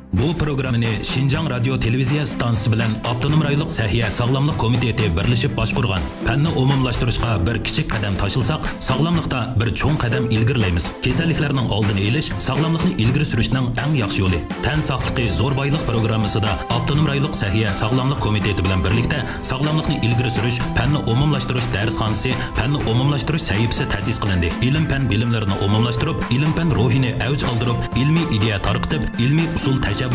Bu programını Şinjan Radyo Televiziya Stansiyasi bilan Avtonom rayonluq Sahiya Sağlamlıq Komiteti birleşip başqurgan. Fenni umumlashtirishga bir kichik qadam tashlsak, sağlamlıqda bir cho'ng qadam ilgirlaymiz. Kasalliklarning oldini olish, sağlamlıqni ilgiri surishning eng yaxshi yo'li. Tan saqligi zo'r boylik programmasida Avtonom rayonluq Sahiya Sağlamlıq Komiteti bilan birlikda sağlamlıqni ilgiri surish, fenni umumlashtirish darsxonasi, fenni umumlashtirish sahifasi ta'sis qilindi. Ilm-fan bilimlarini umumlashtirib, ilm-fan ruhini avj oldirib, ilmiy ideya tarqitib, ilmiy usul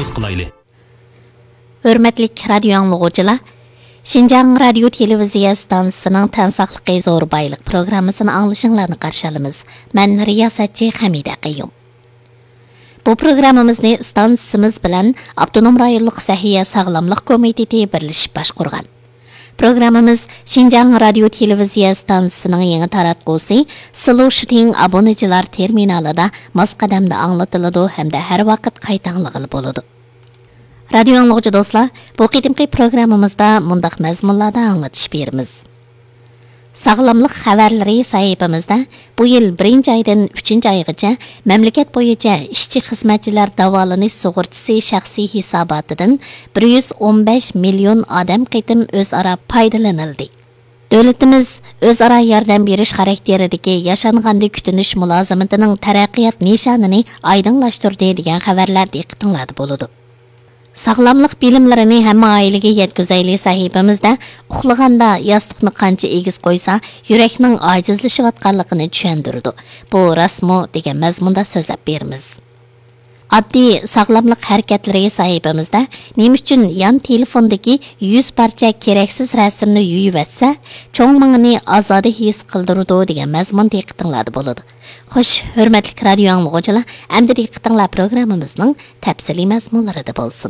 Hürmetlik radyo anlıqçılar, Şinjan Radyo Televiziya Stansiyasining Tan saqligi zo'r boylik programmasini anglashinglarni qarshi olamiz. Men riyosatchi Hamida Qayyum. Bu programmamizni stansiyamiz bilan Avtonom rayonluq Sahiya Sağlamlıq Komiteti birlashib boshqurgan. Programmamiz Şinjan Radyo Televiziya Stansiyasining yangi taratqusi Solution abonechilar terminalida masqadamda anglatiladi hamda har vaqt qayta anglag'ili bo'ladi. Radio anglag'uchi do'stlar, bu qitimqi programmamizda mundaq mazmunlarda anglatish beramiz. Sağlamlıq xabarlari sahifamizda bu yil 1-oydan 3-oygacha mamlakat bo'yicha ishchi xizmatchilar davolanish sug'urtasi shaxsiy hisobotidan 115 million odam qitim o'zaro foydalanildi. Davlatimiz o'zaro yordam berish xarakteridagi yashanganda kutinish mulozamatining taraqqiyot nishonini oydinlashtirdi degan xabarlar diqqatingizda bo'ladi. Sağlamlıq bilimlarini hamma oilaga yetkazayli sahifamizda uxlaganda yostiqni qancha egiz qo'ysa, yurakning ojizlashayotganligini tushundirdi. Bu rasmo degan mazmunda so'zlab beramiz. Oddiy sağlamlıq harakatlari sahifamizda nima uchun yon telefondagi 100 parcha keraksiz rasmni yuyib etsa, cho'ng mingni ozoda his qildirdi degan mazmun diqqatingizda bo'ladi. Xo'sh, hurmatli radio anglag'uchilar, endi diqqatinglar programmamizning tafsiliy mazmunlarida bo'lsin.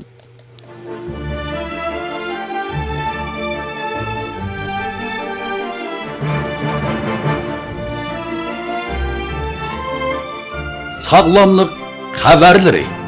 Sağlamlık haberleri.